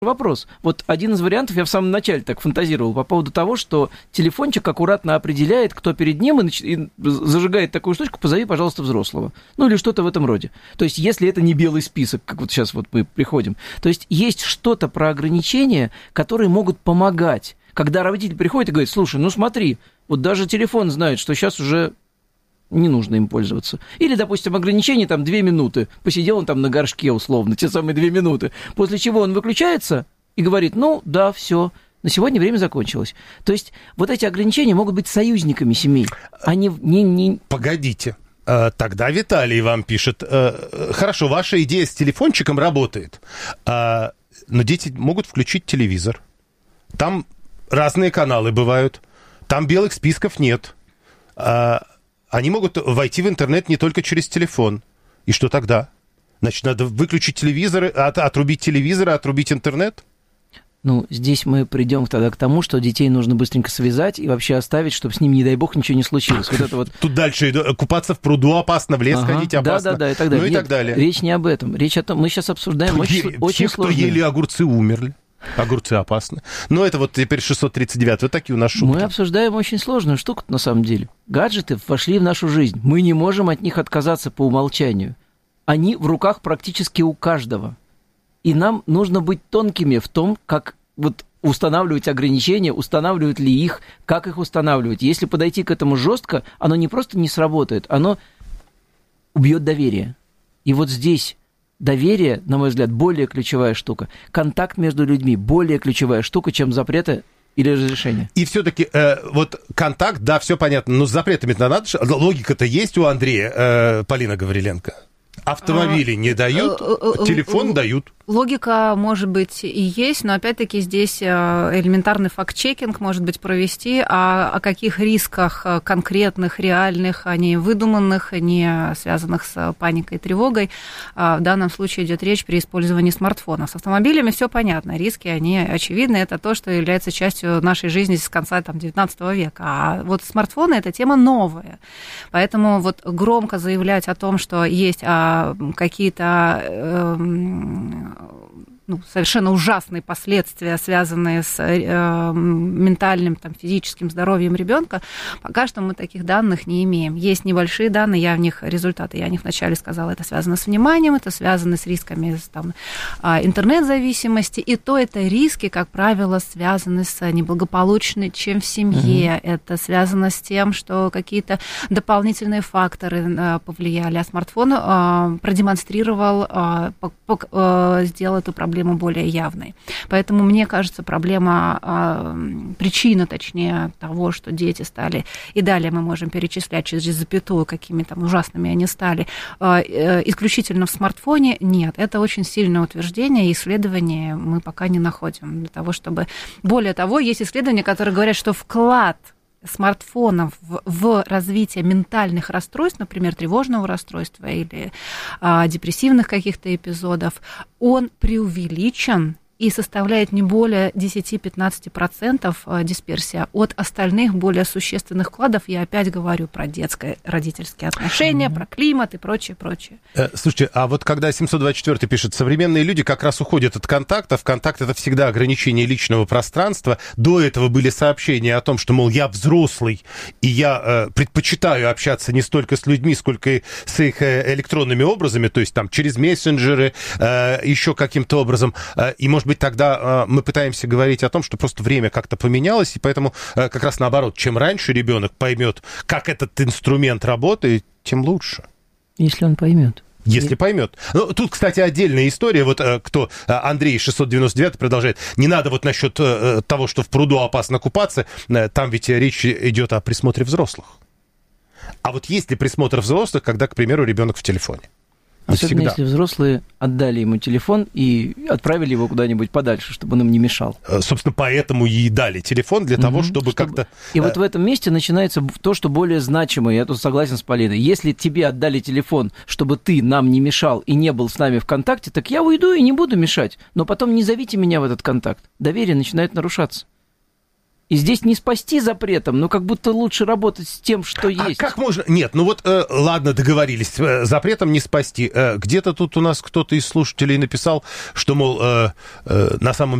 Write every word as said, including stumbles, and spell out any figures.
вопрос. Вот один из вариантов, я в самом начале так фантазировал по поводу того, что телефончик аккуратно определяет, кто перед ним, и, нач... и зажигает такую штучку: позови, пожалуйста, взрослого. Ну, или что-то в этом роде. То есть, если это не белый список, как вот сейчас вот мы приходим. То есть, есть что-то про ограничения, которые могут помогать. Когда родитель приходит и говорит: слушай, ну смотри, вот даже телефон знает, что сейчас уже не нужно им пользоваться. Или, допустим, ограничение там две минуты. Посидел он там на горшке условно, те самые две минуты. После чего он выключается и говорит: ну да, все, на сегодня время закончилось. То есть вот эти ограничения могут быть союзниками семей. Они не... не... Погодите. Тогда Виталий вам пишет: хорошо, ваша идея с телефончиком работает, но дети могут включить телевизор. Там разные каналы бывают, там белых списков нет. Они могут войти в интернет не только через телефон. И что тогда? Значит, надо выключить телевизор, от, отрубить телевизор, отрубить интернет? Ну, здесь мы придем тогда к тому, что детей нужно быстренько связать и вообще оставить, чтобы с ним, не дай бог, ничего не случилось. Вот это вот... Тут дальше купаться в пруду опасно, в лес ага, ходить опасно. Да, да, да, и так далее. Ну и Нет, так далее. Речь не об этом. Речь о том, мы сейчас обсуждаем Те, очень, очень те, сложные... кто ели огурцы, умерли. Огурцы опасны. Но это вот теперь шестьсот тридцать девять. Вот такие у нас шутки. Мы обсуждаем очень сложную штуку, на самом деле. Гаджеты вошли в нашу жизнь. Мы не можем от них отказаться по умолчанию. Они в руках практически у каждого. И нам нужно быть тонкими в том, как вот устанавливать ограничения, устанавливают ли их, как их устанавливать. Если подойти к этому жестко, оно не просто не сработает, оно убьет доверие. И вот здесь... Доверие, на мой взгляд, более ключевая штука. Контакт между людьми более ключевая штука, чем запреты или разрешения. И все-таки э, вот контакт, да, все понятно, но с запретами-то надо... Логика-то есть у Андрея, э, Полина Гавриленко. Автомобили а, не дают, а, телефон а, дают. Логика, может быть, и есть, но, опять-таки, здесь элементарный факт-чекинг, может быть, провести, а о каких рисках конкретных, реальных, а не выдуманных, не связанных с паникой и тревогой, в данном случае идет речь при использовании смартфонов. С автомобилями все понятно, риски, они очевидны, это то, что является частью нашей жизни с конца там, девятнадцатого века. А вот смартфоны – это тема новая, поэтому вот громко заявлять о том, что есть а, какие-то... Э, ну, совершенно ужасные последствия, связанные с э, ментальным, там, физическим здоровьем ребенка, пока что мы таких данных не имеем. Есть небольшие данные, я в них результаты, я о них вначале сказала, это связано с вниманием, это связано с рисками там, интернет-зависимости, и то это риски, как правило, связаны с неблагополучным, чем в семье, угу. Это связано с тем, что какие-то дополнительные факторы повлияли, а смартфон э, продемонстрировал, э, э, сделал эту проблему более явной. Поэтому, мне кажется, проблема, э, причина, точнее, того, что дети стали, и далее мы можем перечислять через запятую, какими там ужасными они стали, э, э, исключительно в смартфоне, нет. Это очень сильное утверждение, и исследования мы пока не находим для того, чтобы... Более того, есть исследования, которые говорят, что вклад смартфонов в, в развитие ментальных расстройств, например, тревожного расстройства или а, депрессивных каких-то эпизодов, он преувеличен и составляет не более десять-пятнадцать процентов дисперсия от остальных более существенных вкладов. Я опять говорю про детское родительские отношения, mm-hmm. про климат и прочее, прочее. Слушайте, а вот когда семьсот двадцать четыре пишет, современные люди как раз уходят от контактов, контакт — это всегда ограничение личного пространства. До этого были сообщения о том, что, мол, я взрослый, и я э, предпочитаю общаться не столько с людьми, сколько и с их э, электронными образами, то есть там через мессенджеры, э, еще каким-то образом, э, и, может быть, тогда э, мы пытаемся говорить о том, что просто время как-то поменялось, и поэтому э, как раз наоборот, чем раньше ребенок поймет, как этот инструмент работает, тем лучше. Если он поймет. Если поймет. Ну, тут, кстати, отдельная история. Вот э, кто, Андрей шестьсот девяносто девять продолжает. Не надо вот насчет э, того, что в пруду опасно купаться. Э, там ведь речь идет о присмотре взрослых. А вот есть ли присмотр взрослых, когда, к примеру, ребенок в телефоне? Особенно если взрослые отдали ему телефон и отправили его куда-нибудь подальше, чтобы он им не мешал. Собственно, поэтому и дали телефон для угу, того, чтобы, чтобы как-то... И вот в этом месте начинается то, что более значимое. Я тут согласен с Полиной. Если тебе отдали телефон, чтобы ты нам не мешал и не был с нами в контакте, так я уйду и не буду мешать. Но потом не зовите меня в этот контакт. Доверие начинает нарушаться. И здесь не спасти запретом, но как будто лучше работать с тем, что а есть. как можно... Нет, ну вот, э, ладно, договорились, э, запретом не спасти. Э, где-то тут у нас кто-то из слушателей написал, что, мол, э, э, на самом